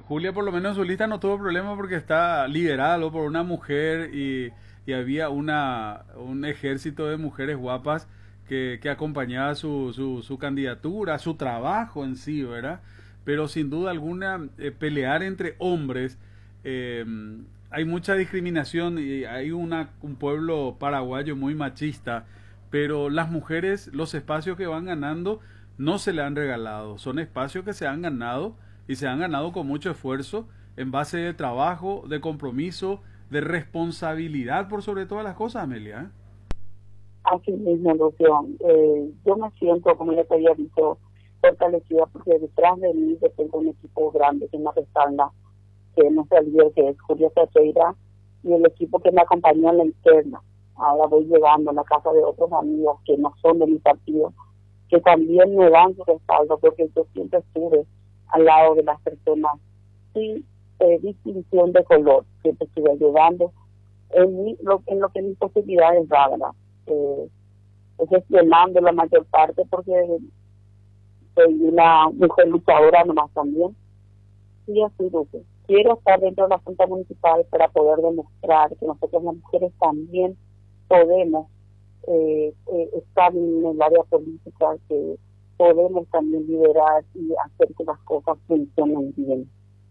Julia, por lo menos en su lista no tuvo problema porque está liderado por una mujer y había un ejército de mujeres guapas que acompañaba su candidatura, su trabajo en sí, ¿verdad? Pero sin duda alguna, pelear entre hombres, eh, hay mucha discriminación y hay un pueblo paraguayo muy machista, pero las mujeres, los espacios que van ganando, no se le han regalado, son espacios que se han ganado y se han ganado con mucho esfuerzo en base de trabajo, de compromiso, de responsabilidad por sobre todas las cosas, Amelia, ¿eh? Así mismo, Lucio. Yo me siento, como ya te había dicho, fortalecida porque detrás de mí yo tengo un equipo grande que me respalda, que es nuestra líder, que es Julia Teixeira, y el equipo que me acompañó en la interna. Ahora voy llegando a la casa de otros amigos que no son de mi partido, que también me dan su respaldo, porque yo siempre estuve al lado de las personas sin distinción de color, siempre estuve ayudando en lo que mis posibilidades daban, eh, gestionando la mayor parte, porque soy una mujer luchadora nomás también, y así Luce. Quiero estar dentro de la Junta Municipal para poder demostrar que nosotros las mujeres también podemos estar en el área política, que podemos también liderar y hacer que las cosas funcionen bien.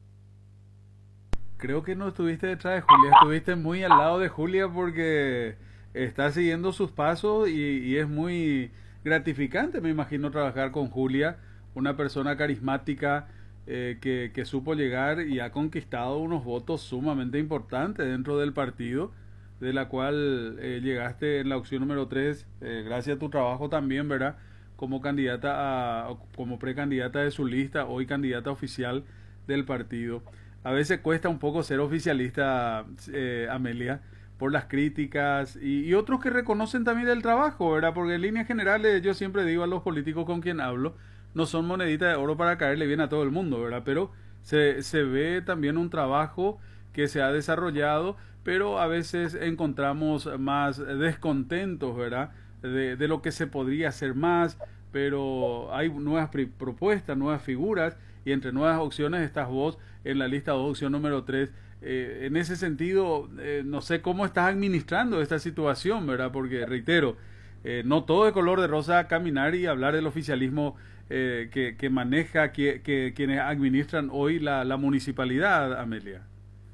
Creo que no estuviste detrás de Julia, estuviste muy al lado de Julia porque está siguiendo sus pasos y es muy gratificante, me imagino, trabajar con Julia, una persona carismática que supo llegar y ha conquistado unos votos sumamente importantes dentro del partido, de la cual llegaste en la opción número 3 gracias a tu trabajo también, ¿verdad? Como como precandidata de su lista, hoy candidata oficial del partido. A veces cuesta un poco ser oficialista, Amelia, por las críticas y otros que reconocen también el trabajo, ¿verdad? Porque en líneas generales yo siempre digo a los políticos con quien hablo, no son moneditas de oro para caerle bien a todo el mundo, ¿verdad? Pero se ve también un trabajo que se ha desarrollado, pero a veces encontramos más descontentos, ¿verdad? De lo que se podría hacer más, pero hay nuevas propuestas, nuevas figuras, y entre nuevas opciones estás vos en la lista 2, opción número 3. En ese sentido, no sé cómo estás administrando esta situación, ¿verdad? Porque, reitero, no todo de color de rosa caminar y hablar del oficialismo que maneja quienes administran hoy la municipalidad, Amelia.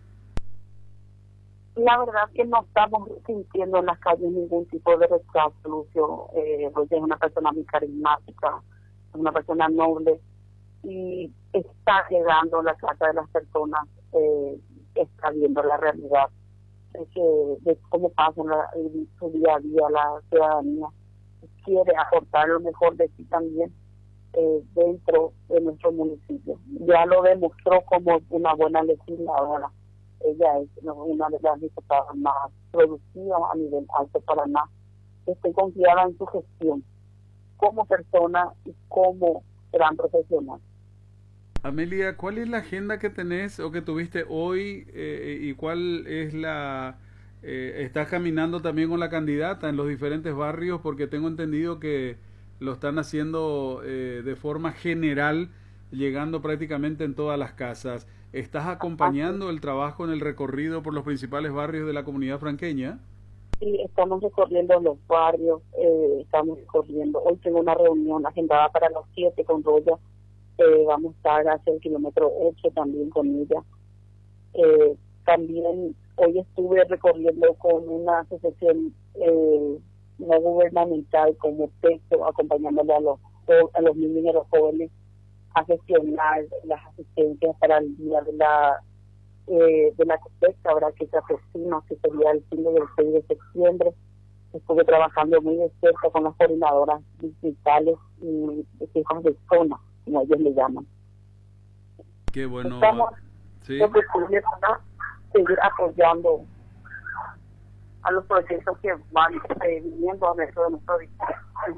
La verdad que no estamos sintiendo en las calles ningún tipo de rechazo, Lucio. Roger es una persona muy carismática, es una persona noble, y está llegando a la casa de las personas, está viendo la realidad de cómo pasa su día a día la ciudadanía. Quiere aportar lo mejor de sí también dentro de nuestro municipio. Ya lo demostró como una buena legisladora. Ella es una de las diputadas más productivas a nivel alto Paraná. Estoy confiada en su gestión como persona y como gran profesional. Amelia, ¿cuál es la agenda que tenés o que tuviste hoy y cuál es estás caminando también con la candidata en los diferentes barrios? Porque tengo entendido que lo están haciendo de forma general, llegando prácticamente en todas las casas. ¿Estás Así, acompañando el trabajo en el recorrido por los principales barrios de la comunidad franqueña? y estamos recorriendo los barrios, estamos recorriendo. Hoy tengo una reunión agendada para las 7 con Roya. Vamos a estar hacia el kilómetro 8 también con ella. También hoy estuve recorriendo con una asociación no gubernamental como texto, acompañándole a los niños y a los jóvenes a gestionar las asistencias para el día de la cosecha, ahora que se aproxima, que sería el 5 y el 6 de septiembre. Estuve trabajando muy de cerca con las coordinadoras distritales y hijos de zona, como ellos le llaman. Qué bueno, Estamos sí. lo posible para seguir apoyando a los proyectos que van viniendo dentro de nuestro distrito.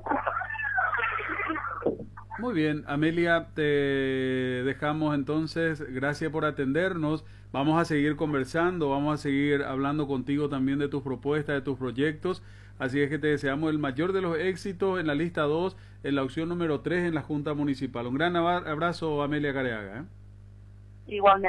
Muy bien, Amelia, te dejamos entonces. Gracias por atendernos. Vamos a seguir conversando, vamos a seguir hablando contigo también de tus propuestas, de tus proyectos. Así es que te deseamos el mayor de los éxitos en la lista 2, en la opción número 3 en la Junta Municipal. Un gran abrazo, Amelia Careaga, ¿eh? Igualmente.